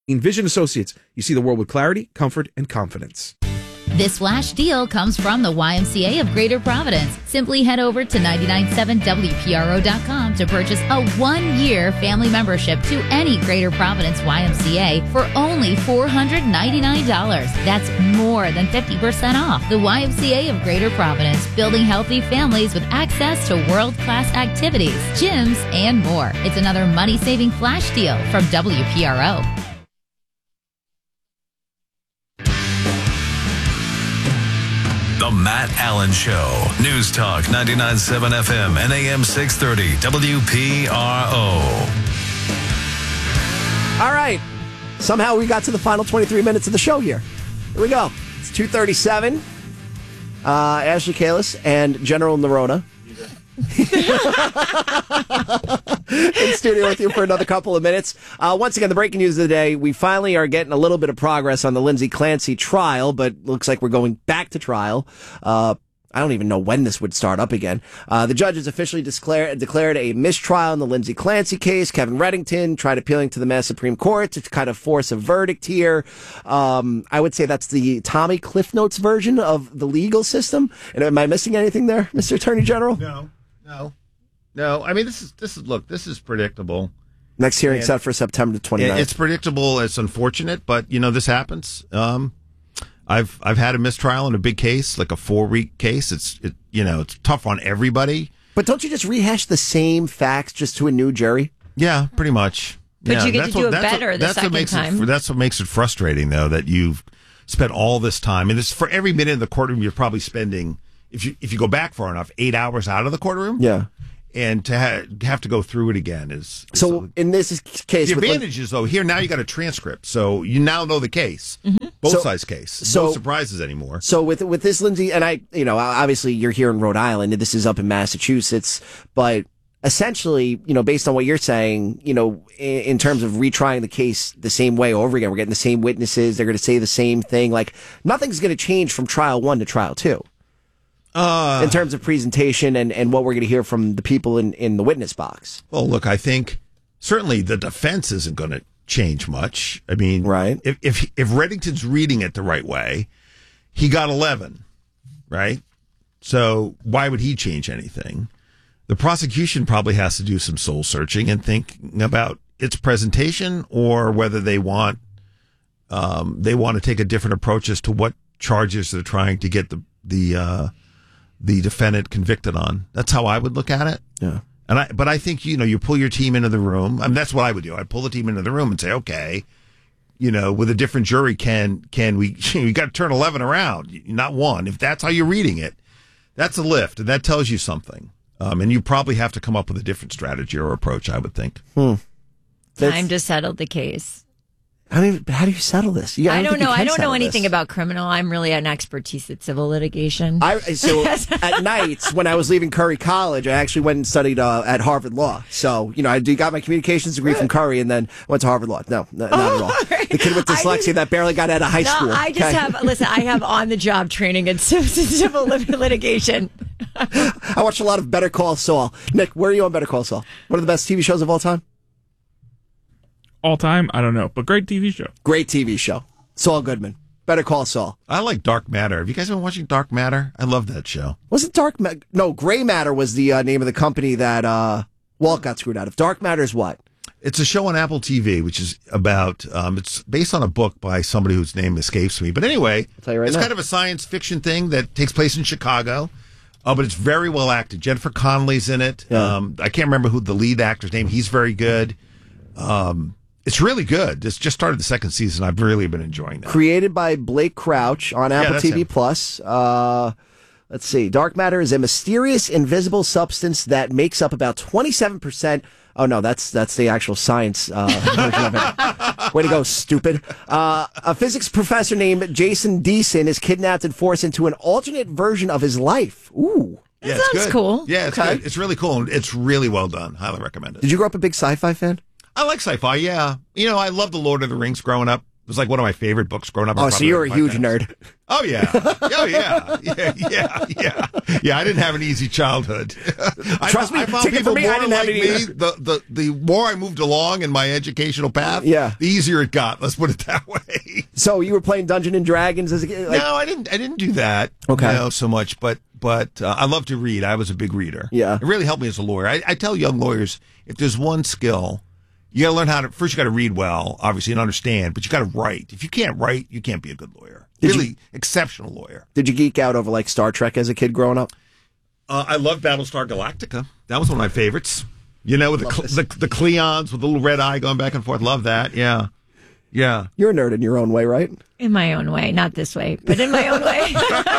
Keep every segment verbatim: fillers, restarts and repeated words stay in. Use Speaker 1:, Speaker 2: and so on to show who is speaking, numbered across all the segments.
Speaker 1: In Vision Associates, you see the world with clarity, comfort, and confidence.
Speaker 2: This flash deal comes from the Y M C A of Greater Providence. Simply head over to nine nine seven W P R O dot com to purchase a one-year family membership to any Greater Providence Y M C A for only four hundred ninety-nine dollars. That's more than fifty percent off. The Y M C A of Greater Providence, building healthy families with access to world-class activities, gyms, and more. It's another money-saving flash deal from W P R O.
Speaker 3: The Matt Allen Show. News Talk ninety-nine point seven F M and A M six thirty W P R O.
Speaker 4: All right. Somehow we got to the final twenty-three minutes of the show here. Here we go. It's two thirty-seven. Uh, Ashley Kalis and General Nerona in studio with you for another couple of minutes. Uh, once again, the breaking news of the day, we finally are getting a little bit of progress on the Lindsay Clancy trial, but looks like we're going back to trial. Uh, I don't even know when this would start up again. Uh, the judge has officially declared, declared a mistrial in the Lindsay Clancy case. Kevin Reddington tried appealing to the Mass Supreme Court to kind of force a verdict here. Um, I would say that's the Tommy Cliff Notes version of the legal system. And am I missing anything there, Mister Attorney General?
Speaker 5: No, no, no. I mean, this is, this is, look, this is predictable.
Speaker 4: Next hearing
Speaker 5: and,
Speaker 4: set for September twenty-ninth.
Speaker 5: It's predictable. It's unfortunate, but, you know, this happens. Um, I've I've had a mistrial in a big case, like a four week case. It's it, you know it's tough on everybody.
Speaker 4: But don't you just rehash the same facts just to a new jury?
Speaker 5: Yeah, pretty much.
Speaker 6: But
Speaker 5: yeah,
Speaker 6: you get
Speaker 5: that's
Speaker 6: to do
Speaker 5: what,
Speaker 6: it better
Speaker 5: what,
Speaker 6: the
Speaker 5: that's
Speaker 6: second
Speaker 5: what makes
Speaker 6: time.
Speaker 5: It, that's what makes it frustrating, though, that you've spent all this time, and it's for every minute in the courtroom. You're probably spending, if you if you go back far enough, eight hours out of the courtroom.
Speaker 4: Yeah. And
Speaker 5: to ha- have to go through it again is, is
Speaker 4: so.
Speaker 5: A,
Speaker 4: in this case,
Speaker 5: the
Speaker 4: with
Speaker 5: advantage is though here now you got a transcript, so you now know the case,
Speaker 6: mm-hmm.
Speaker 5: both
Speaker 4: so,
Speaker 5: sides case.
Speaker 4: So,
Speaker 5: no surprises anymore.
Speaker 4: So with with this Lindsay, and I, you know, obviously you're here in Rhode Island, and this is up in Massachusetts, but essentially, you know, based on what you're saying, you know, in, in terms of retrying the case the same way over again, we're getting the same witnesses, they're going to say the same thing. Like nothing's going to change from trial one to trial two. Uh, in terms of presentation and, and what we're going to hear from the people in, in the witness box.
Speaker 5: Well, look, I think certainly the defense isn't going to change much. I mean,
Speaker 4: right.
Speaker 5: if, if if Reddington's reading it the right way, he got eleven, right? So why would he change anything? The prosecution probably has to do some soul searching and thinking about its presentation or whether they want um, they want to take a different approach as to what charges they're trying to get the the uh, the defendant convicted on. That's how I would look at it.
Speaker 4: Yeah.
Speaker 5: And I, but I think, you know, you pull your team into the room. I mean, that's what I would do. I'd pull the team into the room and say, okay, you know, with a different jury, can, can we, you got to turn eleven around, not one. If that's how you're reading it, that's a lift. And that tells you something. Um, and you probably have to come up with a different strategy or approach, I would think.
Speaker 4: Hmm.
Speaker 6: Time to settle the case.
Speaker 4: I mean, how do you settle this? You, I,
Speaker 6: I
Speaker 4: don't,
Speaker 6: don't know. I don't know
Speaker 4: this.
Speaker 6: anything about criminal. I'm really an expertise at civil litigation.
Speaker 4: I, so at nights when I was leaving Curry College, I actually went and studied uh, at Harvard Law. So, you know, I got my communications degree from Curry and then went to Harvard Law. No, no not
Speaker 6: oh,
Speaker 4: at all. Right. The kid with dyslexia that barely got out of high
Speaker 6: no,
Speaker 4: school.
Speaker 6: I just
Speaker 4: okay?
Speaker 6: have, listen, I have on-the-job training in civil litigation.
Speaker 4: I watched a lot of Better Call Saul. Nick, where are you on Better Call Saul? One of the best T V shows of all time?
Speaker 7: All time? I don't know, but great T V show.
Speaker 4: Great T V show. Saul Goodman. Better Call Saul.
Speaker 5: I like Dark Matter. Have you guys been watching Dark Matter? I love that show.
Speaker 4: Was it Dark Matter? No, Gray Matter was the uh, name of the company that uh, Walt got screwed out of. Dark Matter is what?
Speaker 5: It's a show on Apple T V, which is about, um, it's based on a book by somebody whose name escapes me. But anyway,
Speaker 4: I'll tell you right
Speaker 5: it's
Speaker 4: now.
Speaker 5: kind of a science fiction thing that takes place in Chicago. Uh, but it's very well acted. Jennifer Connelly's in it.
Speaker 4: Yeah.
Speaker 5: Um, I can't remember who the lead actor's name. He's very good. Um, it's really good. It's just started the second season. I've really been enjoying that.
Speaker 4: Created by Blake Crouch on Apple
Speaker 5: Yeah,
Speaker 4: T V
Speaker 5: him.
Speaker 4: Plus. Uh, let's see. Dark Matter is a mysterious, invisible substance that makes up about twenty-seven percent. Oh, no, that's that's the actual science uh, version of it. Way to go, stupid. Uh, a physics professor named Jason Deason is kidnapped and forced into an alternate version of his life. Ooh.
Speaker 6: That
Speaker 5: Yeah, it's
Speaker 6: sounds
Speaker 5: good.
Speaker 6: cool.
Speaker 5: Yeah, it's
Speaker 4: Okay.
Speaker 5: good. It's really cool. It's really well done. Highly recommend it.
Speaker 4: Did you grow up a big sci-fi fan?
Speaker 5: I like sci-fi, yeah. You know, I love The Lord of the Rings growing up. was like one of my favorite books growing up.
Speaker 4: Oh, so you're a huge nerd.
Speaker 5: Oh, yeah. Oh, yeah. Yeah, yeah, yeah. Yeah, I didn't have an easy childhood. I,
Speaker 4: Trust me,
Speaker 5: I found
Speaker 4: take it
Speaker 5: people
Speaker 4: from me, I
Speaker 5: more
Speaker 4: didn't have
Speaker 5: like
Speaker 4: it
Speaker 5: me.
Speaker 4: either.
Speaker 5: The, the, the more I moved along in my educational path,
Speaker 4: Yeah.
Speaker 5: the easier it got. Let's put it that way.
Speaker 4: So you were playing Dungeons and Dragons as a kid? Like,
Speaker 5: no, I didn't I didn't do that.
Speaker 4: Okay.
Speaker 5: You know, so much, but but uh, I love to read. I was a big reader.
Speaker 4: Yeah.
Speaker 5: It really helped me as a lawyer. I, I tell young lawyers, if there's one skill, you got to learn how to, first you got to read well, obviously, and understand, but you got to write. If you can't write, you can't be a good lawyer.
Speaker 4: Did
Speaker 5: really
Speaker 4: you-
Speaker 5: exceptional lawyer.
Speaker 4: Did you geek out over like Star Trek as a kid growing up?
Speaker 5: Uh, I love Battlestar Galactica. That was one of my favorites. You know, with the, Cle- the the Cleons with the little red eye going back and forth. Love that. Yeah. Yeah.
Speaker 4: You're a nerd in your own way, right?
Speaker 6: In my own way, not this way, but in my own way.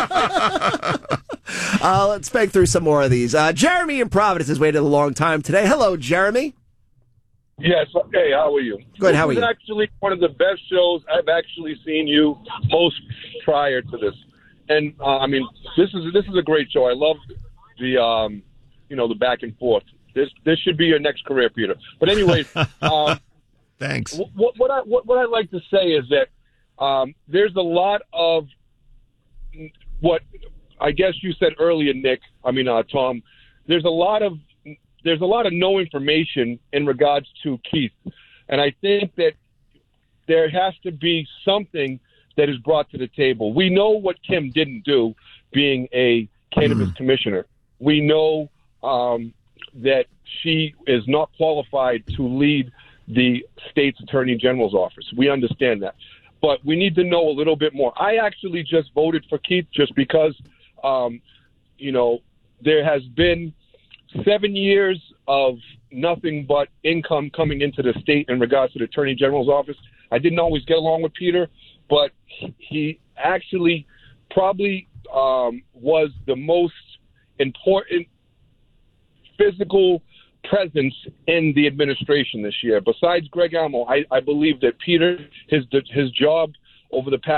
Speaker 4: uh, let's bang through some more of these. Uh, Jeremy in Providence has waited a long time today. Hello, Jeremy.
Speaker 8: Yes. Hey, how are you?
Speaker 4: Good. How are
Speaker 8: This
Speaker 4: you?
Speaker 8: is actually one of the best shows I've actually seen you host prior to this, and uh, I mean, this is this is a great show. I love the um, you know, the back and forth. This this should be your next career, Peter. But anyways, um,
Speaker 5: Thanks.
Speaker 8: what what I what, what I like to say is that um, there's a lot of what I guess you said earlier, Nick. I mean, uh, Tom. There's a lot of there's a lot of no information in regards to Keith, and I think that there has to be something that is brought to the table. We know what Kim didn't do, being a cannabis
Speaker 5: Mm.
Speaker 8: commissioner. We know um, that she is not qualified to lead the state's attorney general's office. We understand that. But we need to know a little bit more. I actually just voted for Keith just because, um, you know, there has been seven years of nothing but income coming into the state in regards to the attorney general's office. I didn't always get along with Peter, but he actually probably um, was the most important physical presence in the administration this year. Besides Greg Almo, I, I believe that Peter, his his job over the past